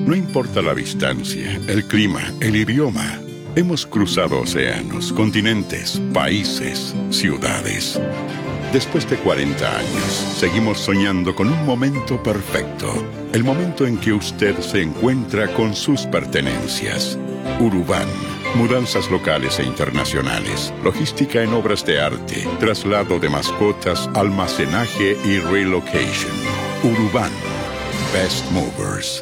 No importa la distancia, el clima, el idioma. Hemos cruzado océanos, continentes, países, ciudades. Después de 40 años, seguimos soñando con un momento perfecto. El momento en que usted se encuentra con sus pertenencias. Urubán. Mudanzas locales e internacionales. Logística en obras de arte. Traslado de mascotas, almacenaje y relocation. Urubán. Best Movers.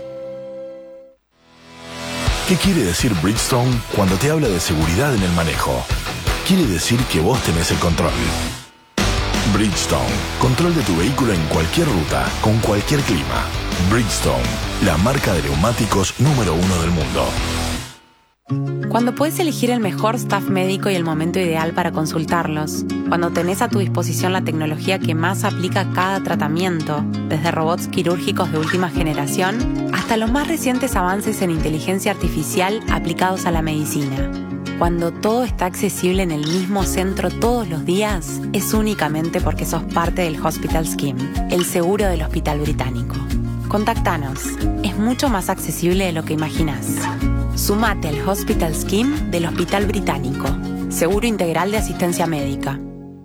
¿Qué quiere decir Bridgestone cuando te habla de seguridad en el manejo? Quiere decir que vos tenés el control. Bridgestone, control de tu vehículo en cualquier ruta, con cualquier clima. Bridgestone, la marca de neumáticos número 1 del mundo. Cuando puedes elegir el mejor staff médico y el momento ideal para consultarlos. Cuando tenés a tu disposición la tecnología que más aplica a cada tratamiento, desde robots quirúrgicos de última generación hasta los más recientes avances en inteligencia artificial aplicados a la medicina. Cuando todo está accesible en el mismo centro todos los días, es únicamente porque sos parte del Hospital Scheme, el seguro del Hospital Británico. Contactanos. Es mucho más accesible de lo que imaginás. Sumate al Hospital Scheme del Hospital Británico. Seguro integral de asistencia médica.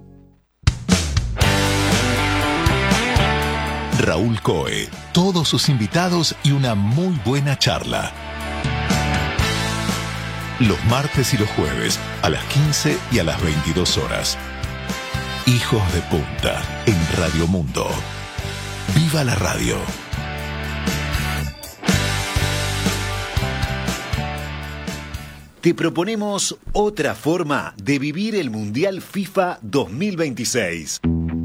Raúl Coe, todos sus invitados y una muy buena charla. Los martes y los jueves a las 15 y a las 22 horas. Hijos de Punta en Radio Mundo. ¡Viva la radio! Te proponemos otra forma de vivir el Mundial FIFA 2026.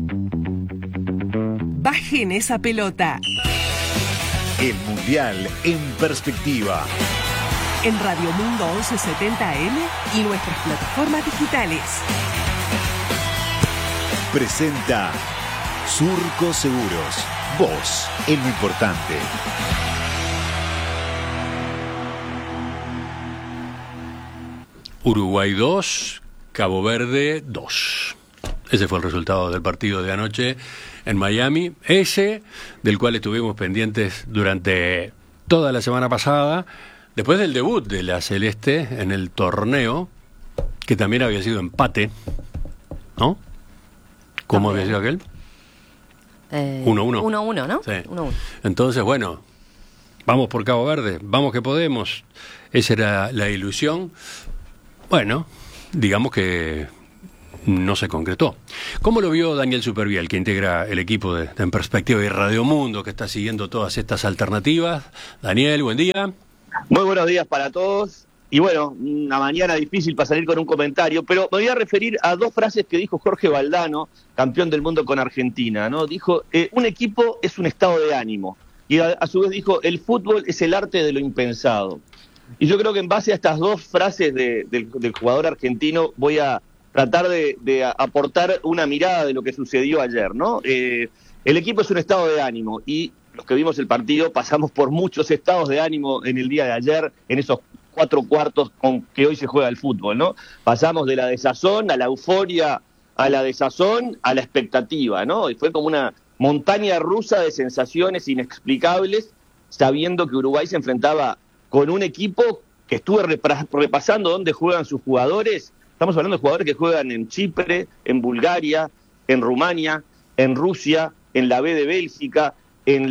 Bajen esa pelota. El Mundial en perspectiva. En Radio Mundo 1170 AM y nuestras plataformas digitales. Presenta Surco Seguros. Vos, en lo importante. Uruguay 2, Cabo Verde 2. Ese fue el resultado del partido de anoche en Miami. Ese, del cual estuvimos pendientes durante toda la semana pasada, después del debut de la Celeste en el torneo, que también había sido empate, ¿no? ¿Cómo había sido aquel? 1-1. 1-1, ¿no? Sí. 1-1. Entonces, bueno, vamos por Cabo Verde, vamos que podemos. Esa era la ilusión. Bueno, digamos que no se concretó. ¿Cómo lo vio Daniel Superviel, que integra el equipo de En Perspectiva y Radio Mundo, que está siguiendo todas estas alternativas? Daniel, buen día. Muy buenos días para todos. Y bueno, una mañana difícil para salir con un comentario, pero me voy a referir a dos frases que dijo Jorge Valdano, campeón del mundo con Argentina, ¿no? Dijo, un equipo es un estado de ánimo. Y a su vez dijo, el fútbol es el arte de lo impensado. Y yo creo que en base a estas dos frases del jugador argentino voy a tratar de aportar una mirada de lo que sucedió ayer, ¿no? El equipo es un estado de ánimo y los que vimos el partido pasamos por muchos estados de ánimo en el día de ayer, en esos 4 cuartos con que hoy se juega el fútbol, ¿no? Pasamos de la desazón a la euforia, a la desazón, a la expectativa, ¿no? Y fue como una montaña rusa de sensaciones inexplicables, sabiendo que Uruguay se enfrentaba con un equipo que estuve repasando dónde juegan sus jugadores. Estamos hablando de jugadores que juegan en Chipre, en Bulgaria, en Rumania, en Rusia, en la B de Bélgica, en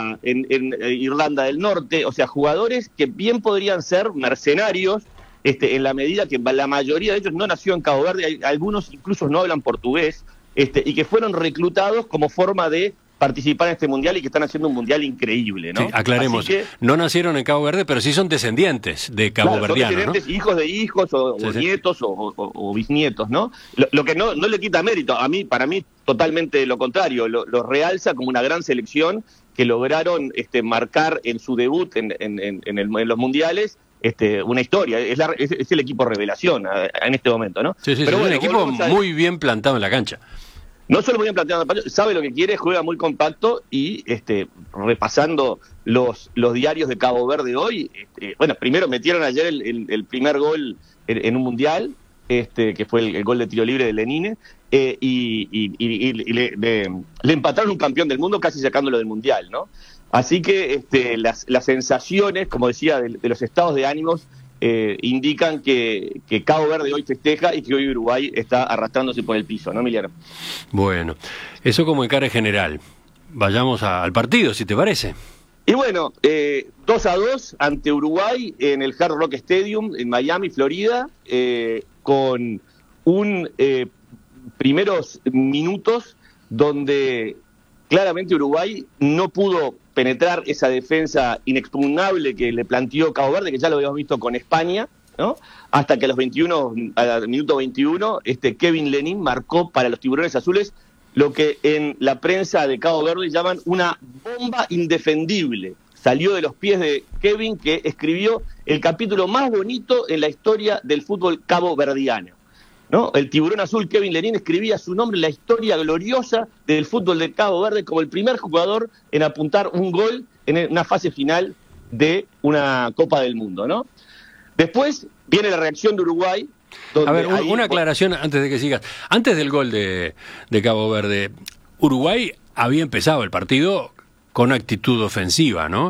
Irlanda del Norte. O sea, jugadores que bien podrían ser mercenarios, en la medida que la mayoría de ellos no nació en Cabo Verde, algunos incluso no hablan portugués, y que fueron reclutados como forma de participar en este mundial y que están haciendo un mundial increíble, ¿no? Sí, aclaremos, no nacieron en Cabo Verde, pero sí son descendientes de caboverdianos, ¿no? Hijos de hijos o nietos o bisnietos, ¿no? Lo que no le quita mérito, para mí totalmente lo contrario, lo realza como una gran selección que lograron marcar en su debut en los mundiales una historia, es el equipo revelación en este momento, ¿no? Sí, pero bueno, un equipo muy bien plantado en la cancha. No solo muy bien planteado, sabe lo que quiere, juega muy compacto y repasando los diarios de Cabo Verde hoy, bueno, primero metieron ayer el primer gol en un mundial, que fue el gol de tiro libre de Lenine, y le empataron un campeón del mundo casi sacándolo del mundial, ¿no? Así que las sensaciones, como decía, de los estados de ánimos indican que Cabo Verde hoy festeja y que hoy Uruguay está arrastrándose por el piso, ¿no, Emiliano? Bueno, eso como encare general. Vayamos al partido, si te parece. Y bueno, 2-2 ante Uruguay en el Hard Rock Stadium en Miami, Florida, con un primeros minutos donde claramente Uruguay no pudo penetrar esa defensa inexpugnable que le planteó Cabo Verde, que ya lo habíamos visto con España, ¿no? Hasta que al minuto 21, Kevin Lenin marcó para los Tiburones Azules lo que en la prensa de Cabo Verde llaman una bomba indefendible. Salió de los pies de Kevin, que escribió el capítulo más bonito en la historia del fútbol caboverdiano, ¿no? El tiburón azul Kevin Lenin escribía su nombre en la historia gloriosa del fútbol de Cabo Verde como el primer jugador en apuntar un gol en una fase final de una Copa del Mundo, ¿no? Después viene la reacción de Uruguay. A ver, una aclaración antes de que sigas. Antes del gol de Cabo Verde, Uruguay había empezado el partido con actitud ofensiva, ¿no?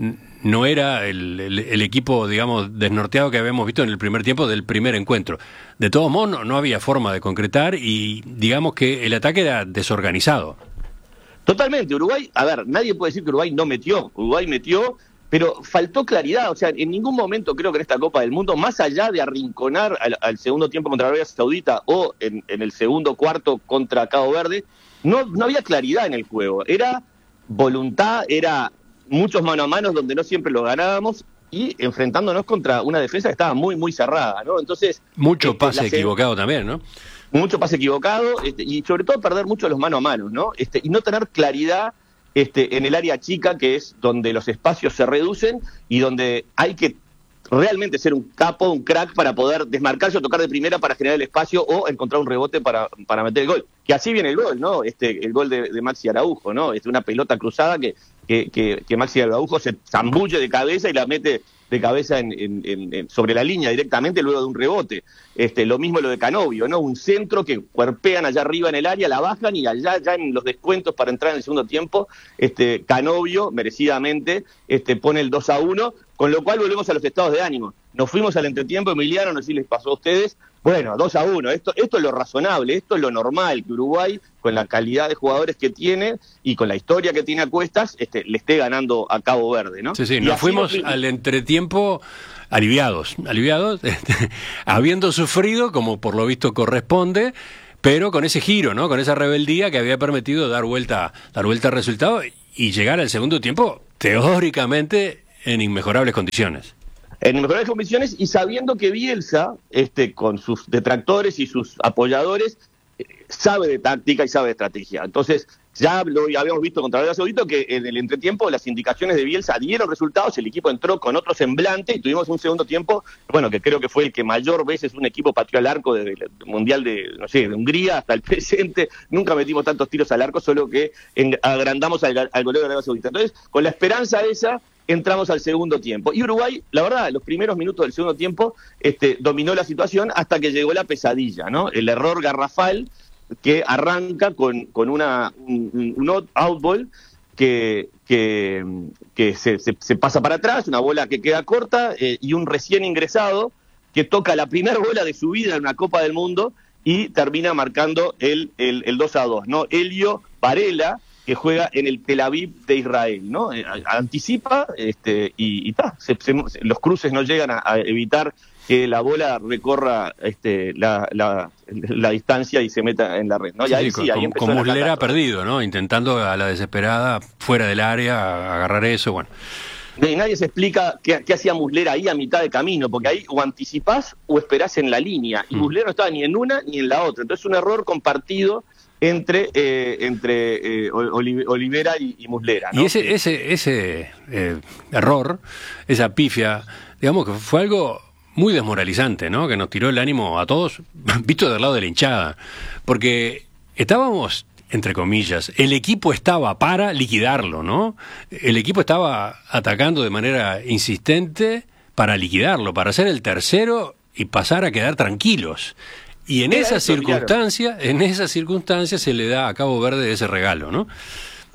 No era el equipo, digamos, desnorteado que habíamos visto en el primer tiempo del primer encuentro. De todos modos, no había forma de concretar y digamos que el ataque era desorganizado. Totalmente. Uruguay, a ver, nadie puede decir que Uruguay no metió. Uruguay metió, pero faltó claridad. O sea, en ningún momento creo que en esta Copa del Mundo, más allá de arrinconar al segundo tiempo contra Arabia Saudita o en el segundo cuarto contra Cabo Verde, no había claridad en el juego. Era voluntad, era muchos mano a mano donde no siempre lo ganábamos y enfrentándonos contra una defensa que estaba muy, muy cerrada, ¿no? Entonces mucho pase equivocado también, ¿no? Mucho pase equivocado y sobre todo perder mucho los mano a mano, ¿no? Y no tener claridad en el área chica, que es donde los espacios se reducen y donde hay que realmente ser un capo, un crack para poder desmarcarse o tocar de primera para generar el espacio o encontrar un rebote para meter el gol. Que así viene el gol, ¿no? El gol de Maxi Araujo, ¿no? Una pelota cruzada que Maxi Araujo se zambulle de cabeza y la mete de cabeza sobre la línea directamente luego de un rebote. Lo mismo lo de Canovio, ¿no? Un centro que cuerpean allá arriba en el área, la bajan y allá ya en los descuentos para entrar en el segundo tiempo, Canovio, merecidamente, pone el 2-1, con lo cual volvemos a los estados de ánimo. Nos fuimos al entretiempo, Emiliano, no sé si les pasó a ustedes. Bueno, 2-1, esto es lo razonable, esto es lo normal, que Uruguay, con la calidad de jugadores que tiene y con la historia que tiene a cuestas, le esté ganando a Cabo Verde, ¿no? Sí, nos fuimos al entretiempo aliviados, habiendo sufrido, como por lo visto corresponde, pero con ese giro, ¿no? Con esa rebeldía que había permitido dar vuelta al resultado y llegar al segundo tiempo, teóricamente, en inmejorables condiciones. En mejores condiciones y sabiendo que Bielsa, con sus detractores y sus apoyadores, sabe de táctica y sabe de estrategia. Entonces, ya lo habíamos visto contra Arabia Saudita que en el entretiempo las indicaciones de Bielsa dieron resultados, el equipo entró con otro semblante y tuvimos un segundo tiempo, bueno, que creo que fue el que mayor veces un equipo pateó al arco desde el Mundial de Hungría hasta el presente. Nunca metimos tantos tiros al arco, solo que agrandamos al golero de Arabia Saudita. Entonces, con la esperanza esa, entramos al segundo tiempo. Y Uruguay, la verdad, los primeros minutos del segundo tiempo dominó la situación hasta que llegó la pesadilla, ¿no? El error garrafal que arranca con un outball que se pasa para atrás, una bola que queda corta y un recién ingresado que toca la primera bola de su vida en una Copa del Mundo y termina marcando el 2-2, ¿no? Elio Varela, que juega en el Tel Aviv de Israel, ¿no? Anticipa y los cruces no llegan a evitar que la bola recorra la distancia y se meta en la red, ¿no? Y ahí con Muslera perdido, ¿no? Intentando a la desesperada, fuera del área, agarrar eso, bueno. Y nadie se explica qué hacía Muslera ahí a mitad de camino, porque ahí o anticipás o esperás en la línea, y Muslera no estaba ni en una ni en la otra, entonces un error compartido entre Olivera y Muslera, ¿no? Y ese error, esa pifia, digamos que fue algo muy desmoralizante, ¿no? Que nos tiró el ánimo a todos, visto del lado de la hinchada, porque estábamos, entre comillas, el equipo estaba para liquidarlo, ¿no? El equipo estaba atacando de manera insistente para liquidarlo, para ser el tercero y pasar a quedar tranquilos. Y en esa circunstancia se le da a Cabo Verde ese regalo, ¿no?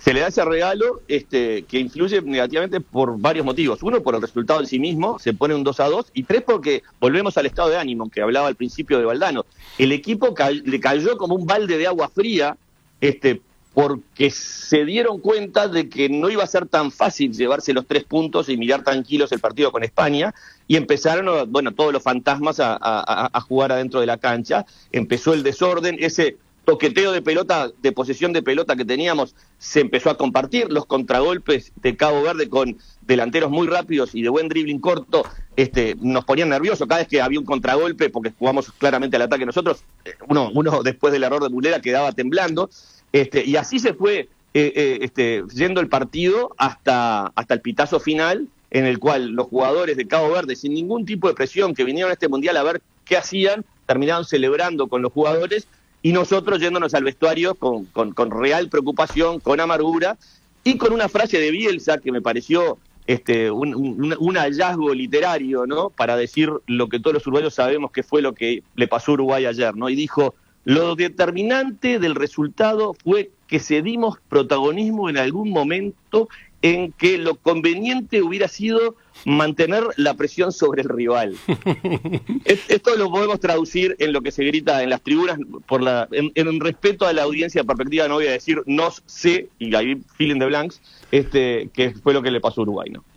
se le da ese regalo que influye negativamente por varios motivos. Uno, por el resultado en sí mismo, se pone un 2-2, y 3, porque volvemos al estado de ánimo que hablaba al principio de Valdano. El equipo le cayó como un balde de agua fría, porque se dieron cuenta de que no iba a ser tan fácil llevarse los 3 puntos y mirar tranquilos el partido con España, y empezaron, todos los fantasmas a jugar adentro de la cancha. Empezó el desorden, ese toqueteo de pelota, de posesión de pelota que teníamos, se empezó a compartir. Los contragolpes de Cabo Verde con delanteros muy rápidos y de buen dribbling corto, nos ponían nerviosos cada vez que había un contragolpe, porque jugamos claramente al ataque nosotros. Uno después del error de Muslera quedaba temblando, y así se fue yendo el partido hasta el pitazo final, en el cual los jugadores de Cabo Verde, sin ningún tipo de presión, que vinieron a este mundial a ver qué hacían, terminaron celebrando con los jugadores, y nosotros yéndonos al vestuario con real preocupación, con amargura, y con una frase de Bielsa que me pareció un hallazgo literario, ¿no?, para decir lo que todos los uruguayos sabemos que fue lo que le pasó a Uruguay ayer, ¿no? Y dijo: lo determinante del resultado fue que cedimos protagonismo en algún momento en que lo conveniente hubiera sido mantener la presión sobre el rival. Esto lo podemos traducir en lo que se grita en las tribunas, en respeto a la audiencia de perspectiva. No voy a decir nos sé, y ahí fill in the blanks, que fue lo que le pasó a Uruguay, ¿no?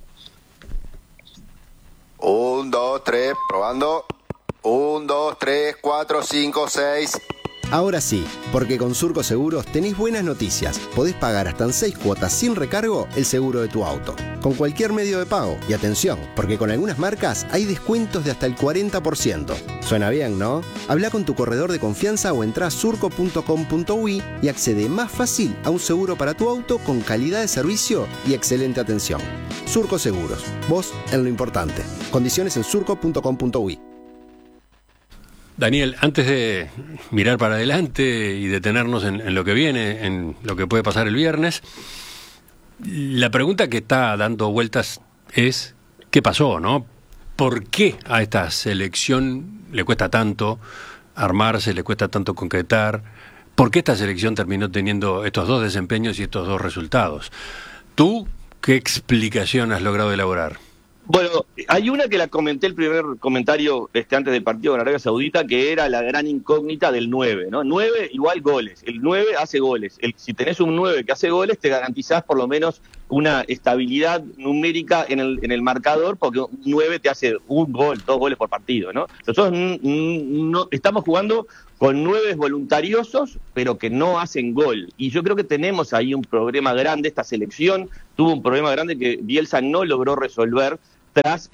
1, 2, 3, probando. 1, 2, 3, 4, 5, 6. Ahora sí, porque con Surco Seguros tenés buenas noticias. Podés pagar hasta en 6 cuotas sin recargo el seguro de tu auto, con cualquier medio de pago. Y atención, porque con algunas marcas hay descuentos de hasta el 40%. Suena bien, ¿no? Habla con tu corredor de confianza o entrá a surco.com.uy y accede más fácil a un seguro para tu auto con calidad de servicio y excelente atención. Surco Seguros, vos en lo importante. Condiciones en surco.com.uy. Daniel, antes de mirar para adelante y detenernos en lo que viene, en lo que puede pasar el viernes, la pregunta que está dando vueltas es: ¿qué pasó, no? ¿Por qué a esta selección le cuesta tanto armarse, le cuesta tanto concretar? ¿Por qué esta selección terminó teniendo estos 2 desempeños y estos 2 resultados? ¿Tú qué explicación has logrado elaborar? Bueno, hay una que la comenté el primer comentario antes del partido con Arabia Saudita, que era la gran incógnita del 9, ¿no? 9 igual goles, el 9 hace goles. Si tenés un 9 que hace goles, te garantizás por lo menos una estabilidad numérica en el marcador, porque un 9 te hace 1 gol, 2 goles por partido, ¿no? Nosotros no estamos jugando con 9 voluntariosos, pero que no hacen gol. Y yo creo que tenemos ahí un problema grande. Esta selección tuvo un problema grande que Bielsa no logró resolver tras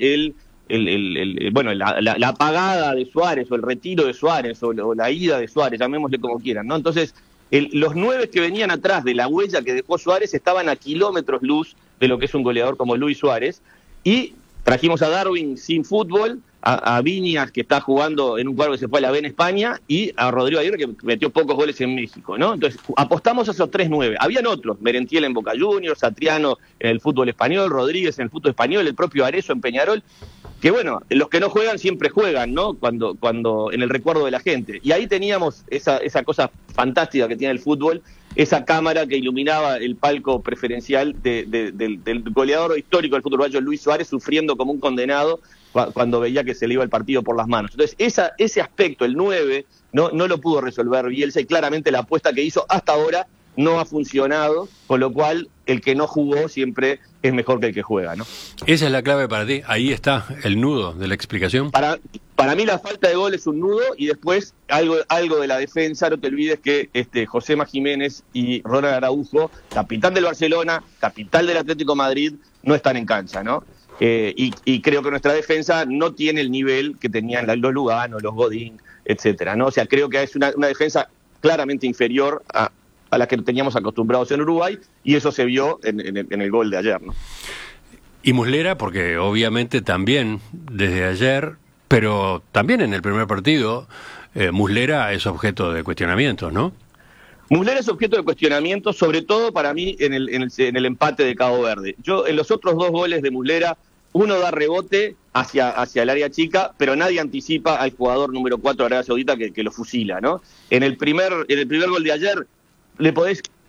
la apagada de Suárez, o el retiro de Suárez, o la ida de Suárez, llamémosle como quieran, ¿no? Entonces, los 9 que venían atrás de la huella que dejó Suárez estaban a kilómetros luz de lo que es un goleador como Luis Suárez, y trajimos a Darwin sin fútbol, a Viñas, que está jugando en un cuadro que se fue a la B en España, y a Rodrigo Aguirre, que metió pocos goles en México, ¿no? Entonces, apostamos a esos 3-9. Habían otros: Merentiel en Boca Juniors, Satriano en el fútbol español, Rodríguez en el fútbol español, el propio Arezzo en Peñarol, que bueno, los que no juegan siempre juegan, ¿no? Cuando en el recuerdo de la gente. Y ahí teníamos esa cosa fantástica que tiene el fútbol, esa cámara que iluminaba el palco preferencial del goleador histórico del fútbol uruguayo, Luis Suárez, sufriendo como un condenado cuando veía que se le iba el partido por las manos. Entonces, ese aspecto, el 9, no lo pudo resolver Bielsa, y claramente la apuesta que hizo hasta ahora no ha funcionado, con lo cual el que no jugó siempre es mejor que el que juega, ¿no? Esa es la clave para ti. Ahí está el nudo de la explicación. Para mí la falta de gol es un nudo, y después algo de la defensa. No te olvides que Josema Jiménez y Ronald Araujo, capitán del Barcelona, capitán del Atlético de Madrid, no están en cancha, ¿no? Y creo que nuestra defensa no tiene el nivel que tenían los Lugano, los Godín, etcétera, ¿no? O sea, creo que es una defensa claramente inferior a la que teníamos acostumbrados en Uruguay, y eso se vio en el gol de ayer, ¿no? Y Muslera, porque obviamente también desde ayer, pero también en el primer partido, Muslera es objeto de cuestionamientos, ¿no? Muslera es objeto de cuestionamiento, sobre todo para mí en el empate de Cabo Verde. Yo, en los otros 2 goles de Muslera, uno da rebote hacia el área chica, pero nadie anticipa al jugador número 4 de Arabia Saudita que lo fusila, ¿no? En el primer gol de ayer le podés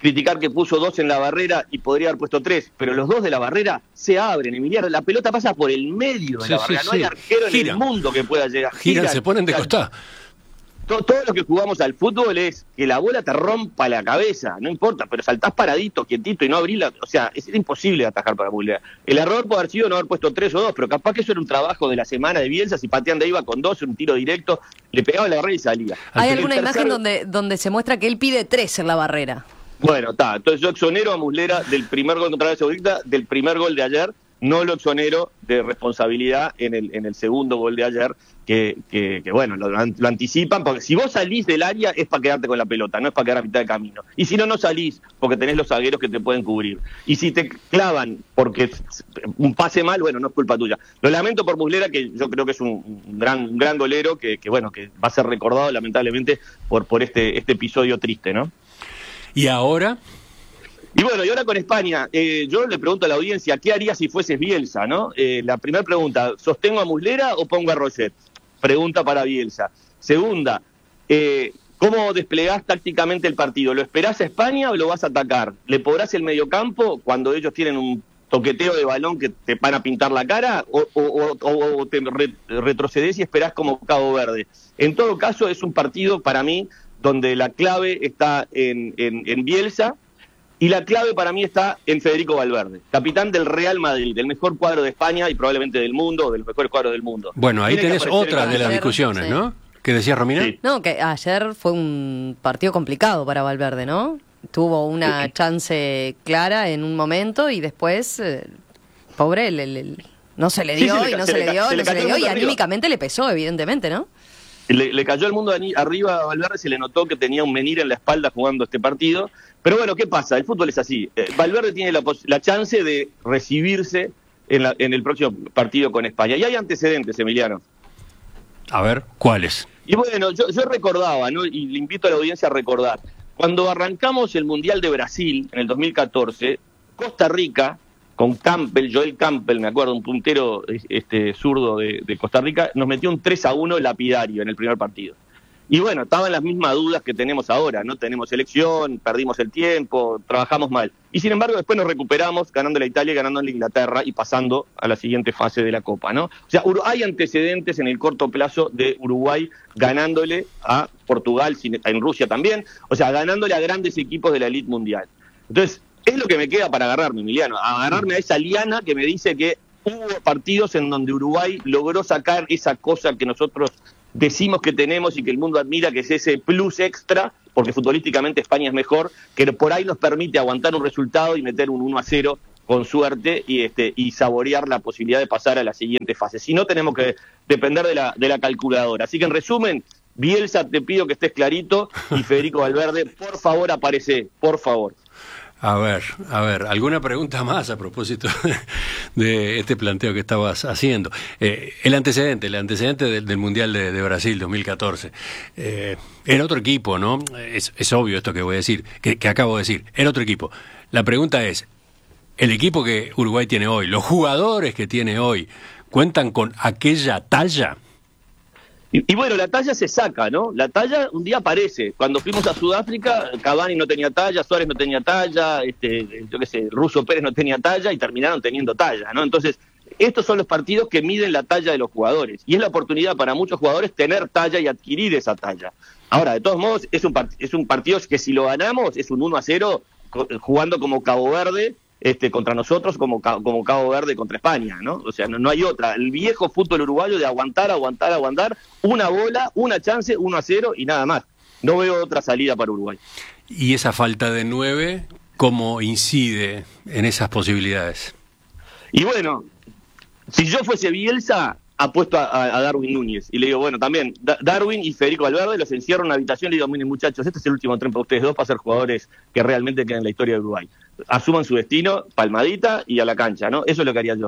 criticar que puso 2 en la barrera y podría haber puesto 3, pero los 2 de la barrera se abren, Emiliano, la pelota pasa por el medio de la barrera, no hay arquero en el mundo que pueda llegar. Giran, se ponen de costado. Todos los que jugamos al fútbol es que la bola te rompa la cabeza, no importa, pero saltás paradito, quietito y no abrís o sea, es imposible atajar para Muslera. El error puede haber sido no haber puesto 3 o 2, pero capaz que eso era un trabajo de la semana de Bielsa, si patean de iba con 2, un tiro directo, le pegaba la barrera y salía. Hay alguna imagen donde se muestra que él pide 3 en la barrera. Bueno, está, entonces yo exonero a Muslera del primer gol contra la Saudita, del primer gol de ayer, no lo exonero de responsabilidad en el segundo gol de ayer, que bueno, lo anticipan, porque si vos salís del área es para quedarte con la pelota, no es para quedar a mitad de camino. Y si no, no salís, porque tenés los zagueros que te pueden cubrir. Y si te clavan porque un pase mal, bueno, no es culpa tuya. Lo lamento por Muslera, que yo creo que es un gran golero, que bueno, que va a ser recordado lamentablemente por este episodio triste, ¿no? ¿Y ahora? Y bueno, y ahora con España, yo le pregunto a la audiencia, ¿qué haría si fueses Bielsa, no? La primera pregunta, ¿sostengo a Muslera o pongo a Roget? Pregunta para Bielsa. Segunda, ¿cómo desplegás tácticamente el partido? ¿Lo esperás a España o lo vas a atacar? ¿Le podrás el mediocampo cuando ellos tienen un toqueteo de balón que te van a pintar la cara? ¿O te retrocedés y esperás como Cabo Verde? En todo caso, es un partido para mí donde la clave está en Bielsa. Y la clave para mí está en Federico Valverde, capitán del Real Madrid, del mejor cuadro de España y probablemente del mundo, de los mejores cuadros del mundo. Bueno, ahí tenés otra de las discusiones, sí. ¿no? ¿Qué decía Romina? Sí. No, que ayer fue un partido complicado para Valverde, ¿no? Tuvo una chance clara en un momento y después, pobre, no se le dio y anímicamente le pesó, evidentemente, ¿no? Le cayó el mundo arriba a Valverde, se le notó que tenía un menir en la espalda jugando este partido. Pero bueno, ¿qué pasa? El fútbol es así. Valverde tiene la chance de recibirse en el próximo partido con España. Y hay antecedentes, Emiliano. A ver, ¿cuáles? Y bueno, yo recordaba, ¿no? Y le invito a la audiencia a recordar. Cuando arrancamos el Mundial de Brasil, en el 2014, Costa Rica, con Joel Campbell, me acuerdo, un puntero zurdo de Costa Rica, nos metió un 3-1 lapidario en el primer partido. Y bueno, estaban las mismas dudas que tenemos ahora, ¿no? Tenemos selección, perdimos el tiempo, trabajamos mal. Y sin embargo, después nos recuperamos ganando a Italia, ganando a Inglaterra y pasando a la siguiente fase de la Copa, ¿no? O sea, hay antecedentes en el corto plazo de Uruguay ganándole a Portugal, en Rusia también, o sea, ganándole a grandes equipos de la elite mundial. Entonces, es lo que me queda para agarrarme, Emiliano, agarrarme a esa liana que me dice que hubo partidos en donde Uruguay logró sacar esa cosa que nosotros decimos que tenemos y que el mundo admira, que es ese plus extra, porque futbolísticamente España es mejor, que por ahí nos permite aguantar un resultado y meter un 1-0 con suerte y saborear la posibilidad de pasar a la siguiente fase. Si no, tenemos que depender de la calculadora. Así que en resumen, Bielsa, te pido que estés clarito, y Federico Valverde, por favor aparece, por favor. A ver, ¿alguna pregunta más a propósito de este planteo que estabas haciendo? El antecedente del Mundial de Brasil 2014. Era otro equipo, ¿no? Es obvio esto que voy a decir, que acabo de decir. Era otro equipo. La pregunta es, ¿el equipo que Uruguay tiene hoy, los jugadores que tiene hoy, cuentan con aquella talla? Y bueno, la talla se saca, ¿no? La talla un día aparece. Cuando fuimos a Sudáfrica, Cavani no tenía talla, Suárez no tenía talla, yo qué sé, Russo Pérez no tenía talla y terminaron teniendo talla, ¿no? Entonces, estos son los partidos que miden la talla de los jugadores. Y es la oportunidad para muchos jugadores tener talla y adquirir esa talla. Ahora, de todos modos, es un partido que si lo ganamos es un 1-0 jugando como Cabo Verde, contra nosotros como Cabo Verde contra España, ¿no? O sea, no hay otra. El viejo fútbol uruguayo de aguantar, una bola, una chance, 1-0 y nada más. No veo otra salida para Uruguay. ¿Y esa falta de 9, cómo incide en esas posibilidades? Y bueno, si yo fuese Bielsa, apuesto a Darwin Núñez. Y le digo, bueno, también, Darwin y Federico Valverde los encierro en una habitación y le digo, miren muchachos, este es el último tren para ustedes dos para ser jugadores que realmente queden en la historia de Uruguay. Asuman su destino, palmadita y a la cancha, ¿no? Eso es lo que haría yo.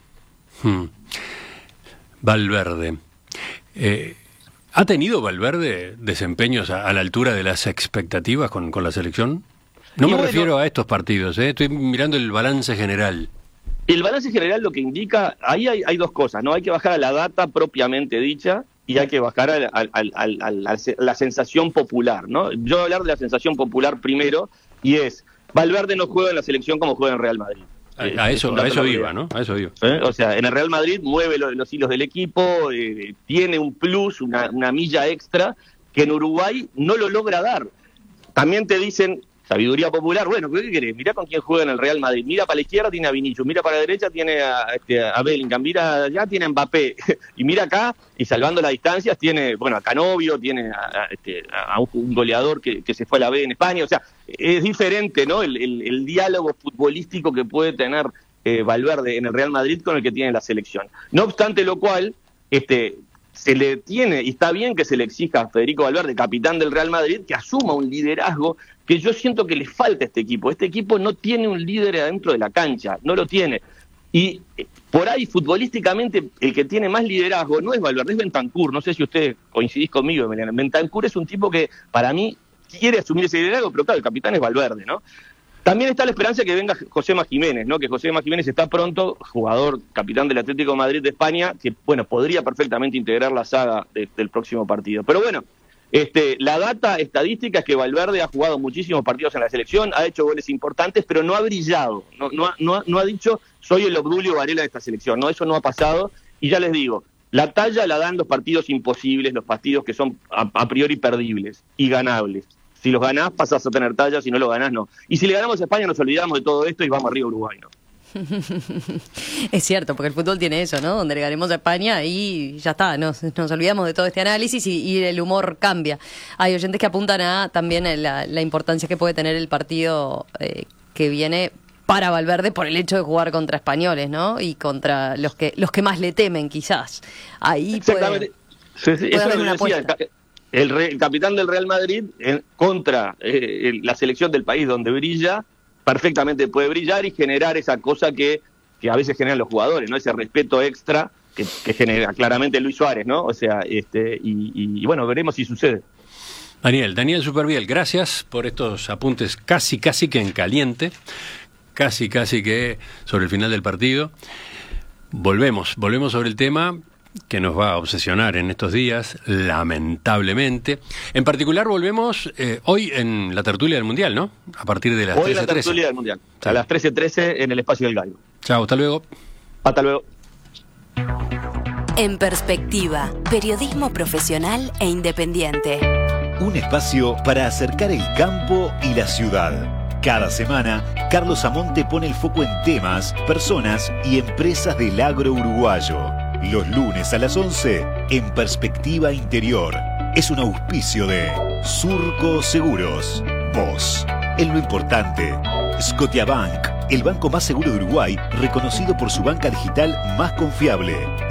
Valverde. ¿Ha tenido Valverde desempeños a la altura de las expectativas con la selección? No me refiero a estos partidos, estoy mirando el balance general. El balance general lo que indica, ahí hay dos cosas, ¿no? Hay que bajar a la data propiamente dicha y hay que bajar a la sensación popular, ¿no? Yo voy a hablar de la sensación popular primero, y es, Valverde no juega en la selección como juega en Real Madrid. A eso iba, ¿no? A eso iba. O sea, en el Real Madrid mueve los hilos del equipo, tiene un plus, una milla extra, que en Uruguay no lo logra dar. También te dicen, sabiduría popular, bueno, ¿qué querés? Mirá con quién juega en el Real Madrid. Mira para la izquierda tiene a Vinicius, mira para la derecha tiene a Bellingham, mira allá tiene a Mbappé, y mira acá, y salvando las distancias, tiene, bueno, a Canovio, tiene a un goleador que se fue a la B en España. O sea, es diferente, ¿no? El diálogo futbolístico que puede tener Valverde en el Real Madrid con el que tiene la selección. No obstante lo cual, se le tiene, y está bien que se le exija a Federico Valverde, capitán del Real Madrid, que asuma un liderazgo que yo siento que le falta a este equipo. Este equipo no tiene un líder adentro de la cancha, no lo tiene. Y por ahí, futbolísticamente, el que tiene más liderazgo no es Valverde, es Bentancur. No sé si ustedes coincidís conmigo, Emiliano. Bentancur es un tipo que, para mí, quiere asumir ese liderazgo, pero claro, el capitán es Valverde, ¿no? También está la esperanza de que venga Josema Jiménez, ¿no? Que Josema Jiménez está pronto, jugador, capitán del Atlético de Madrid de España, que, bueno, podría perfectamente integrar la saga del próximo partido. Pero bueno, la data estadística es que Valverde ha jugado muchísimos partidos en la selección, ha hecho goles importantes, pero no ha brillado, no ha dicho, soy el Obdulio Varela de esta selección, no, eso no ha pasado, y ya les digo, la talla la dan los partidos imposibles, los partidos que son a priori perdibles y ganables. Si los ganás, pasás a tener talla, si no los ganás, no. Y si le ganamos a España, nos olvidamos de todo esto y vamos arriba a Uruguay, ¿no? Es cierto, porque el fútbol tiene eso, ¿no? Donde le ganemos a España y ya está, nos olvidamos de todo este análisis y el humor cambia. Hay oyentes que apuntan a también la importancia que puede tener el partido que viene para Valverde por el hecho de jugar contra españoles, ¿no? Y contra los que más le temen, quizás. Ahí exactamente. Puede eso haber una apuesta. El capitán del Real Madrid contra la selección del país donde brilla, perfectamente puede brillar y generar esa cosa que a veces generan los jugadores, ¿no? Ese respeto extra que genera claramente Luis Suárez, ¿no? O sea, y bueno, veremos si sucede. Daniel Superviel, gracias por estos apuntes casi que en caliente, casi que sobre el final del partido. Volvemos sobre el tema que nos va a obsesionar en estos días, lamentablemente. En particular volvemos hoy en la tertulia del Mundial, ¿no? A partir de las 13:13. Hoy en la tertulia del Mundial, sí. A las 13:13 en el Espacio del Gallo. Chao, hasta luego. Hasta luego. En Perspectiva, periodismo profesional e independiente. Un espacio para acercar el campo y la ciudad. Cada semana, Carlos Amonte pone el foco en temas, personas y empresas del agro uruguayo. Los lunes a las 11, en Perspectiva Interior. Es un auspicio de Surco Seguros. Vos, en lo importante. Scotiabank, el banco más seguro de Uruguay, reconocido por su banca digital más confiable.